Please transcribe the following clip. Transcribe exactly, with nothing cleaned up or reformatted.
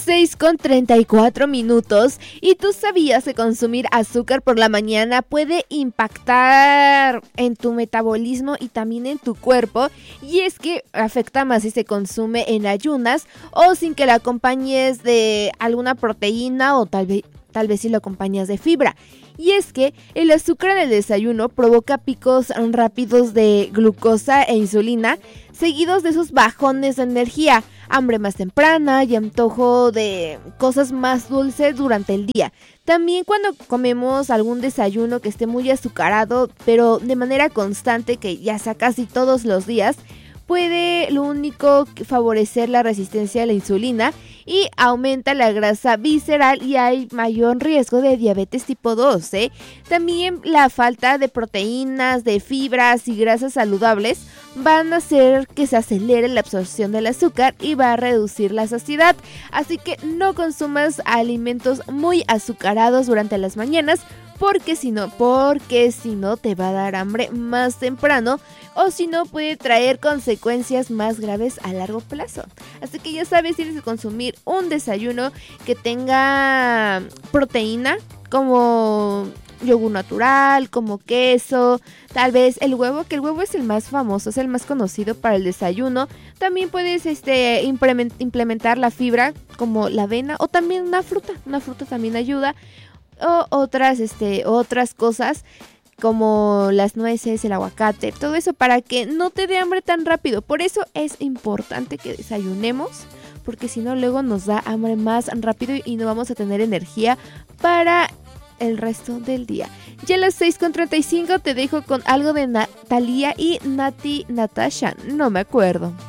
seis con treinta y cuatro minutos. ¿Y tú sabías que consumir azúcar por la mañana puede impactar en tu metabolismo y también en tu cuerpo? Y es que afecta más si se consume en ayunas o sin que la acompañes de alguna proteína o tal vez, tal vez si lo acompañas de fibra. Y es que el azúcar en el desayuno provoca picos rápidos de glucosa e insulina, seguidos de esos bajones de energía, hambre más temprana y antojo de cosas más dulces durante el día. También cuando comemos algún desayuno que esté muy azucarado, pero de manera constante, que ya sea casi todos los días, puede lo único favorecer la resistencia a la insulina y aumenta la grasa visceral y hay mayor riesgo de diabetes tipo dos, ¿eh? También la falta de proteínas, de fibras y grasas saludables van a hacer que se acelere la absorción del azúcar y va a reducir la saciedad. Así que no consumas alimentos muy azucarados durante las mañanas, porque si no, porque si no te va a dar hambre más temprano o si no puede traer consecuencias más graves a largo plazo. Así que ya sabes, tienes que consumir un desayuno que tenga proteína como yogur natural, como queso, tal vez el huevo, que el huevo es el más famoso, es el más conocido para el desayuno. También puedes este, implementar la fibra como la avena o también una fruta, una fruta también ayuda. O otras, este, otras cosas como las nueces, el aguacate, todo eso para que no te dé hambre tan rápido. Por eso es importante que desayunemos, porque si no luego nos da hambre más rápido y no vamos a tener energía para el resto del día. Ya a las seis con treinta y cinco te dejo con algo de Natalia y Nati Natasha, no me acuerdo.